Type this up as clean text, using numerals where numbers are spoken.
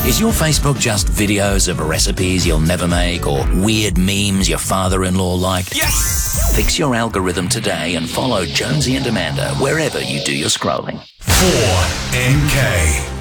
Is your Facebook just videos of recipes you'll never make or weird memes your father-in-law liked? Yes! Fix your algorithm today and follow Jonesy and Amanda wherever you do your scrolling. 4MK.